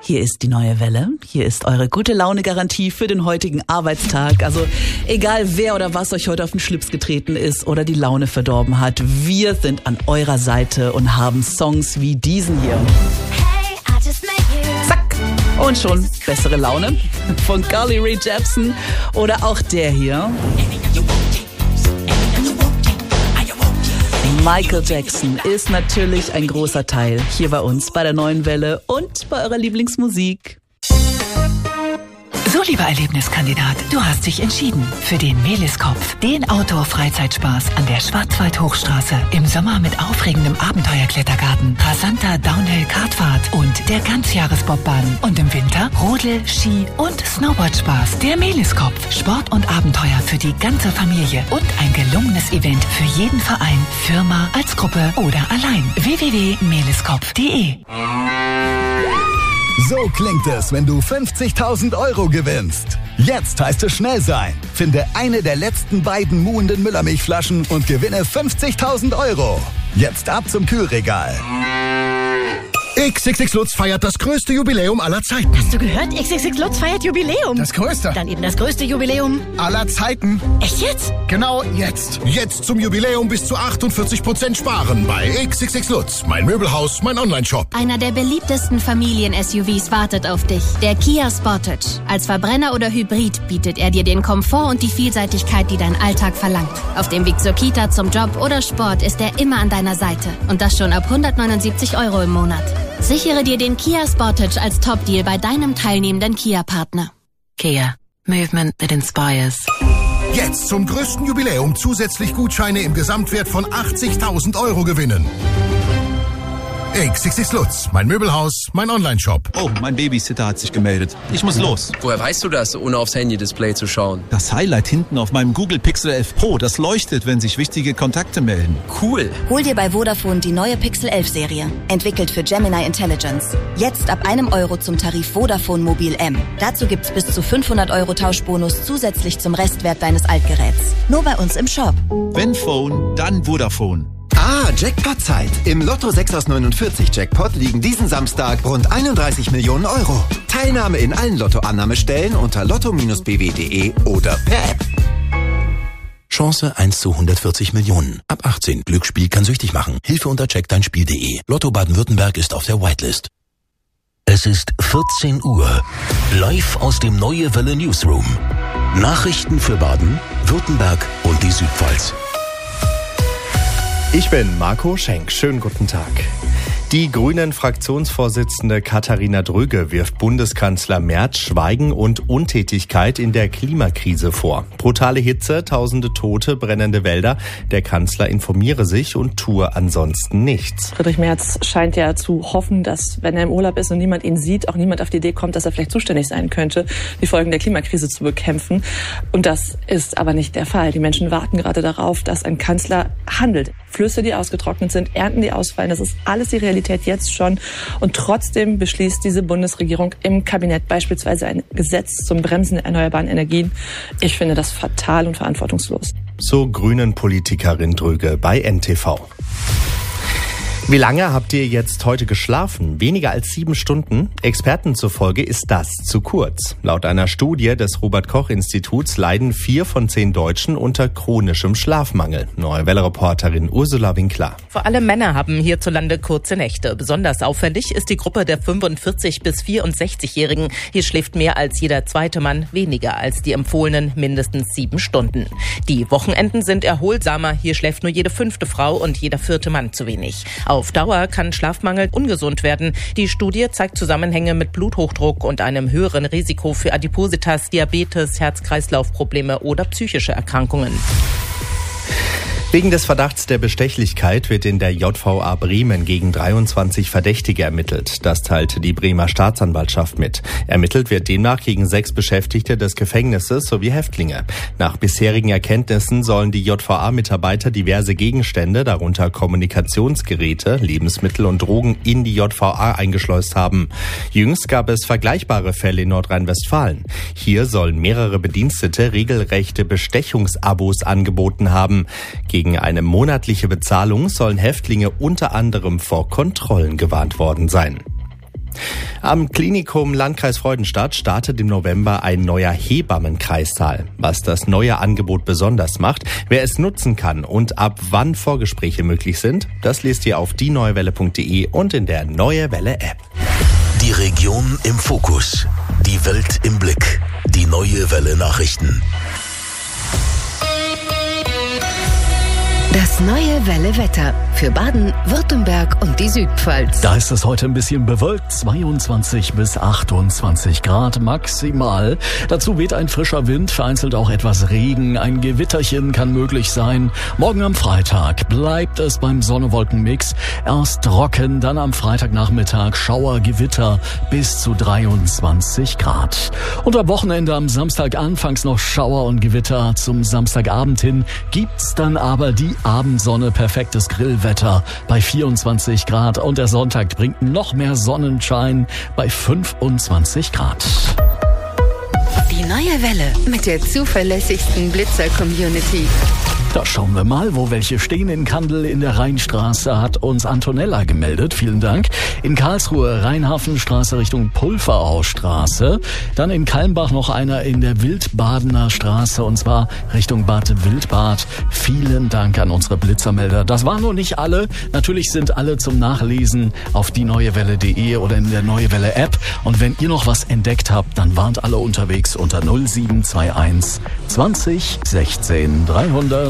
Hier ist die neue Welle. Hier ist eure gute Laune-Garantie für den heutigen Arbeitstag. Also egal wer oder was euch heute auf den Schlips getreten ist oder die Laune verdorben hat, wir sind an eurer Seite und haben Songs wie diesen hier. Zack! Und schon bessere Laune von Carly Rae Jepsen oder auch der hier. Michael Jackson ist natürlich ein großer Teil hier bei uns, bei der neuen Welle und bei eurer Lieblingsmusik. So, lieber Erlebniskandidat, du hast dich entschieden für den Meliskopf, den Outdoor-Freizeitspaß an der Schwarzwald-Hochstraße. Im Sommer mit aufregendem Abenteuerklettergarten, rasanter Downhill-Kartfahrt und der Ganzjahresbobbahn. Und im Winter Rodel-, Ski- und Snowboardspaß. Der Meliskopf, Sport und Abenteuer für die ganze Familie und ein gelungenes Event für jeden Verein, Firma, als Gruppe oder allein. www.meliskopf.de. So klingt es, wenn du 50.000 € gewinnst. Jetzt heißt es schnell sein. Finde eine der letzten beiden muhenden Müllermilchflaschen und gewinne 50.000 €. Jetzt ab zum Kühlregal. XXX Lutz feiert das größte Jubiläum aller Zeiten. Hast du gehört? XXX Lutz feiert Jubiläum. Das größte. Dann eben das größte Jubiläum Aller Zeiten. Echt jetzt? Genau jetzt. Jetzt zum Jubiläum bis zu 48% sparen bei XXX Lutz. Mein Möbelhaus, mein Onlineshop. Einer der beliebtesten Familien-SUVs wartet auf dich. Der Kia Sportage. Als Verbrenner oder Hybrid bietet er dir den Komfort und die Vielseitigkeit, die dein Alltag verlangt. Auf dem Weg zur Kita, zum Job oder Sport ist er immer an deiner Seite. Und das schon ab 179 € im Monat. Sichere dir den Kia Sportage als Top-Deal bei deinem teilnehmenden Kia-Partner. Kia. Movement that inspires. Jetzt zum größten Jubiläum zusätzlich Gutscheine im Gesamtwert von 80.000 € gewinnen. XXX Lutz, mein Möbelhaus, mein Onlineshop. Oh, mein Babysitter hat sich gemeldet. Ich muss los. Woher weißt du das, ohne aufs Handy-Display zu schauen? Das Highlight hinten auf meinem Google Pixel 11 Pro, das leuchtet, wenn sich wichtige Kontakte melden. Cool. Hol dir bei Vodafone die neue Pixel 11 Serie. Entwickelt für Gemini Intelligence. Jetzt ab €1 zum Tarif Vodafone Mobil M. Dazu gibt's bis zu 500 € Tauschbonus zusätzlich zum Restwert deines Altgeräts. Nur bei uns im Shop. Wenn Phone, dann Vodafone. Jackpot-Zeit. Im Lotto 6 aus 49 Jackpot liegen diesen Samstag rund 31 Millionen €. Teilnahme in allen Lottoannahmestellen unter lotto-bw.de oder per App. Chance 1 zu 140 Millionen. Ab 18. Glücksspiel kann süchtig machen. Hilfe unter checkdeinspiel.de. Lotto Baden-Württemberg ist auf der Whitelist. Es ist 14 Uhr. Live aus dem Neue Welle Newsroom. Nachrichten für Baden, Württemberg und die Südpfalz. Ich bin Marco Schenk. Schönen guten Tag. Die Grünen-Fraktionsvorsitzende Katharina Dröge wirft Bundeskanzler Merz Schweigen und Untätigkeit in der Klimakrise vor. Brutale Hitze, tausende Tote, brennende Wälder. Der Kanzler informiere sich und tue ansonsten nichts. Friedrich Merz scheint ja zu hoffen, dass, wenn er im Urlaub ist und niemand ihn sieht, auch niemand auf die Idee kommt, dass er vielleicht zuständig sein könnte, die Folgen der Klimakrise zu bekämpfen. Und das ist aber nicht der Fall. Die Menschen warten gerade darauf, dass ein Kanzler handelt. Flüsse, die ausgetrocknet sind, Ernten, die ausfallen, das ist alles die Realität jetzt schon. Und trotzdem beschließt diese Bundesregierung im Kabinett beispielsweise ein Gesetz zum Bremsen der erneuerbaren Energien. Ich finde das fatal und verantwortungslos. So Grünen-Politikerin Dröge bei NTV. Wie lange habt ihr jetzt heute geschlafen? Weniger als 7 Stunden? Experten zufolge ist das zu kurz. Laut einer Studie des Robert-Koch-Instituts leiden 4 von 10 Deutschen unter chronischem Schlafmangel. Neue Welle-Reporterin Ursula Winkler. Vor allem Männer haben hierzulande kurze Nächte. Besonders auffällig ist die Gruppe der 45- bis 64-Jährigen. Hier schläft mehr als jeder zweite Mann weniger als die empfohlenen mindestens 7 Stunden. Die Wochenenden sind erholsamer. Hier schläft nur jede 5. Frau und jeder 4. Mann zu wenig. Auf Dauer kann Schlafmangel ungesund werden. Die Studie zeigt Zusammenhänge mit Bluthochdruck und einem höheren Risiko für Adipositas, Diabetes, Herz-Kreislauf-Probleme oder psychische Erkrankungen. Wegen des Verdachts der Bestechlichkeit wird in der JVA Bremen gegen 23 Verdächtige ermittelt. Das teilte die Bremer Staatsanwaltschaft mit. Ermittelt wird demnach gegen 6 Beschäftigte des Gefängnisses sowie Häftlinge. Nach bisherigen Erkenntnissen sollen die JVA-Mitarbeiter diverse Gegenstände, darunter Kommunikationsgeräte, Lebensmittel und Drogen, in die JVA eingeschleust haben. Jüngst gab es vergleichbare Fälle in Nordrhein-Westfalen. Hier sollen mehrere Bedienstete regelrechte Bestechungsabos angeboten haben. Gegen eine monatliche Bezahlung sollen Häftlinge unter anderem vor Kontrollen gewarnt worden sein. Am Klinikum Landkreis Freudenstadt startet im November ein neuer Hebammenkreissaal. Was das neue Angebot besonders macht, wer es nutzen kann und ab wann Vorgespräche möglich sind, das lest ihr auf dieneuewelle.de und in der Neue Welle App. Die Region im Fokus, die Welt im Blick, die Neue Welle Nachrichten. Das Neue Welle Wetter für Baden, Württemberg und die Südpfalz. Da ist es heute ein bisschen bewölkt, 22 bis 28 Grad maximal. Dazu weht ein frischer Wind, vereinzelt auch etwas Regen. Ein Gewitterchen kann möglich sein. Morgen am Freitag bleibt es beim Sonne-Wolken-Mix. Erst trocken, dann am Freitagnachmittag Schauer, Gewitter bis zu 23 Grad. Und am Wochenende am Samstag anfangs noch Schauer und Gewitter. Zum Samstagabend hin gibt's dann aber die Abendsonne, perfektes Grillwetter bei 24 Grad und der Sonntag bringt noch mehr Sonnenschein bei 25 Grad. Die Neue Welle mit der zuverlässigsten Blitzer-Community. Da schauen wir mal, wo welche stehen. In Kandel in der Rheinstraße hat uns Antonella gemeldet. Vielen Dank. In Karlsruhe Rheinhafenstraße Richtung Pulveraustraße. Dann in Kalmbach noch einer in der Wildbadener Straße und zwar Richtung Bad Wildbad. Vielen Dank an unsere Blitzermelder. Das waren nur nicht alle. Natürlich sind alle zum Nachlesen auf dieneuewelle.de oder in der Neue Welle App. Und wenn ihr noch was entdeckt habt, dann warnt alle unterwegs unter 0721 20 16 300.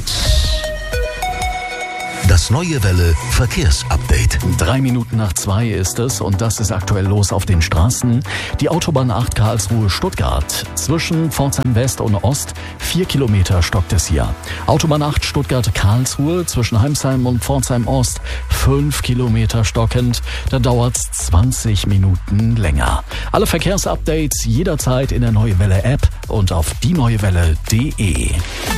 Das Neue Welle Verkehrsupdate. 2:03 ist es und das ist aktuell los auf den Straßen. Die Autobahn 8 Karlsruhe-Stuttgart. Zwischen Pforzheim West und Ost 4 Kilometer stockt es hier. Autobahn 8 Stuttgart-Karlsruhe zwischen Heimsheim und Pforzheim Ost 5 Kilometer stockend. Da dauert's 20 Minuten länger. Alle Verkehrsupdates jederzeit in der Neue Welle App und auf dieneuewelle.de.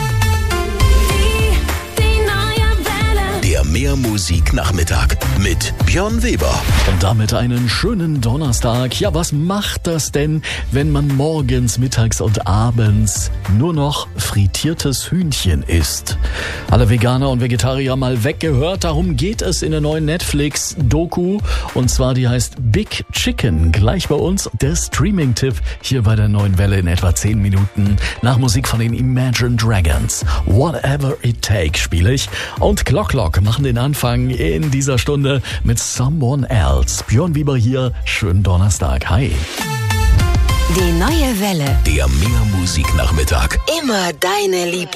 Der Mehrmusik-Nachmittag mit Björn Weber. Und damit einen schönen Donnerstag. Ja, was macht das denn, wenn man morgens, mittags und abends nur noch frittiertes Hühnchen isst? Alle Veganer und Vegetarier mal weggehört. Darum geht es in der neuen Netflix-Doku. Und zwar, die heißt Big Chicken. Gleich bei uns der Streaming-Tipp hier bei der Neuen Welle in etwa 10 Minuten. Nach Musik von den Imagine Dragons. Whatever It Takes spiele ich. Und Clock machen den Anfang in dieser Stunde mit Someone Else. Björn Weber hier, schönen Donnerstag. Hi. Die Neue Welle. Der Mehrmusik-Nachmittag. Immer deine Lieblings.